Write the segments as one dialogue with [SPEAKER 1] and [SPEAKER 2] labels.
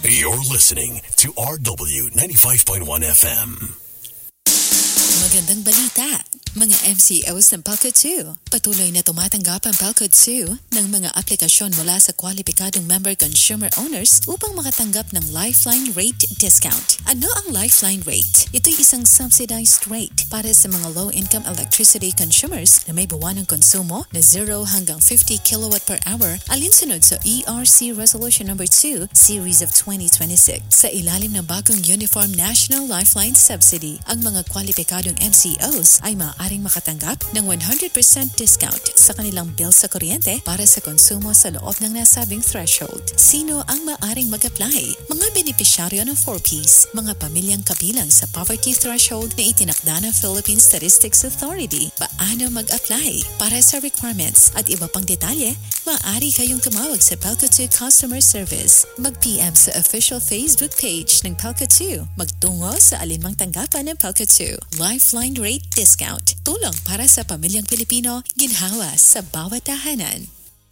[SPEAKER 1] You're listening to RW 95.1 FM.
[SPEAKER 2] Magandang balita, mga MCOs ng Pelco 2. Patuloy na tumatanggap ang Pelco 2 ng mga aplikasyon mula sa kwalipikadong member consumer owners upang makatanggap ng Lifeline Rate Discount. Ano ang Lifeline Rate? Ito'y isang subsidized rate para sa mga low-income electricity consumers na may buwan ng konsumo na 0 hanggang 50 kilowatt per hour alinsunod sa ERC Resolution No. 2 Series of 2026. Sa ilalim ng bagong Uniform National Lifeline Subsidy, ang mga kwalipikadong MCOs ay maaaring makatanggap ng 100% discount sa kanilang bill sa kuryente para sa konsumo sa loob ng nasabing threshold. Sino ang maaaring mag-apply? Mga benepisyaryo ng 4Ps, mga pamilyang kabilang sa poverty threshold na itinakda ng Philippine Statistics Authority. Paano mag-apply? Para sa requirements at iba pang detalye, maaari kayong tumawag sa Pelco 2 Customer Service. Mag-PM sa official Facebook page ng Pelco 2. Magtungo sa alinmang tanggapan ng Pelco 2. Lifeline Rate Discount. Tulong para sa pamilyang Pilipino, ginhawa sa bawat tahanan.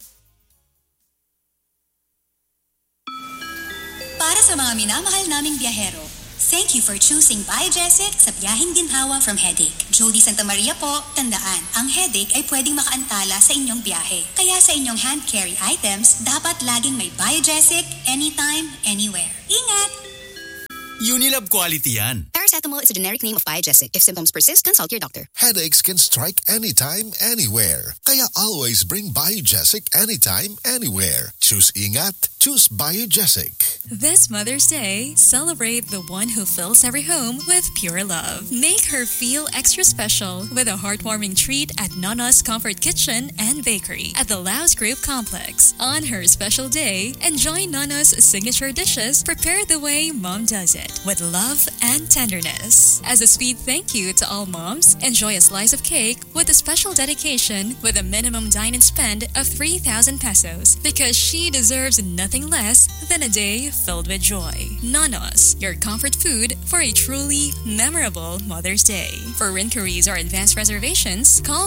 [SPEAKER 3] Para sa mga minamahal naming biyahero, thank you for choosing Biogesic sa biyaheng ginhawa from headache. Jody Santa Maria po, tandaan, ang headache ay pwedeng makaantala sa inyong biyahe. Kaya sa inyong hand carry items, dapat laging may Biogesic anytime, anywhere. Ingat!
[SPEAKER 4] Unilab quality yan.
[SPEAKER 5] Paracetamol is a generic name of Biogesic. If symptoms persist, consult your doctor.
[SPEAKER 6] Headaches can strike anytime, anywhere. Kaya always bring Biogesic anytime, anywhere. Choose Ingat, choose Biogesic.
[SPEAKER 7] This Mother's Day, celebrate the one who fills every home with pure love. Make her feel extra special with a heartwarming treat at Nona's Comfort Kitchen and Bakery at the Laos Group Complex. On her special day, enjoy Nona's signature dishes prepared the way Mom does it, with love and tenderness. As a sweet thank you to all moms, enjoy a slice of cake with a special dedication with a minimum dine-in spend of 3,000 pesos because she deserves nothing less than a day filled with joy. Nonos, your comfort food for a truly memorable Mother's Day. For inquiries or advance reservations, call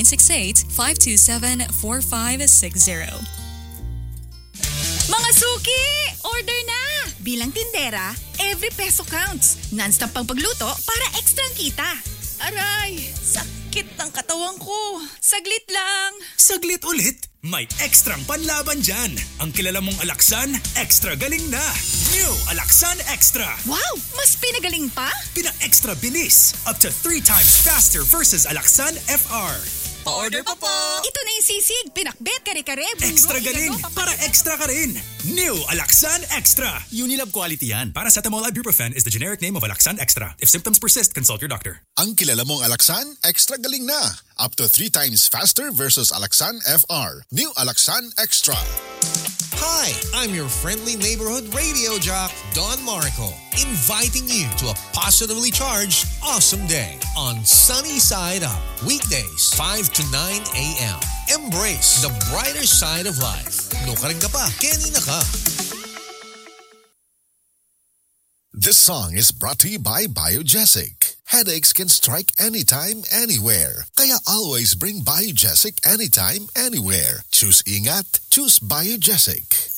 [SPEAKER 7] 0968-527-4560.
[SPEAKER 8] Mga suki! Order na! Bilang tindera, every peso counts. Non-stop pang pagluto para extra kita. Aray! Sakit ng katawan ko. Saglit lang.
[SPEAKER 4] Saglit ulit? May ekstrang panlaban dyan. Ang kilala mong Alaxan, extra galing na. New Alaxan Extra.
[SPEAKER 8] Wow! Mas pinagaling pa?
[SPEAKER 4] Pina-extra bilis. Up to 3 times faster versus Alaxan FR.
[SPEAKER 8] Pa-order pa po! Ito na yung sisig, pinakbet, kare-kare, bungo,
[SPEAKER 4] Extra galing, para extra ka rin. New Alaxan Extra. Unilab quality yan. Paracetamol Ibuprofen is the generic name of Alaxan Extra. If symptoms persist, consult your doctor.
[SPEAKER 6] Ang kilala mong Alaxan, extra galing na. Up to 3 times faster versus Alaxan FR. New Alaxan Extra.
[SPEAKER 9] Hi, I'm your friendly neighborhood radio jock, Don Marco, inviting you to a positively charged, awesome day on Sunny Side Up, weekdays 5 to 9 a.m. Embrace the brighter side of life. No ka rin ka pa, Kenny na ka.
[SPEAKER 6] This song is brought to you by Biogesic. Headaches can strike anytime, anywhere. Kaya always bring Biogesic anytime, anywhere. Choose Ingat, choose Biogesic.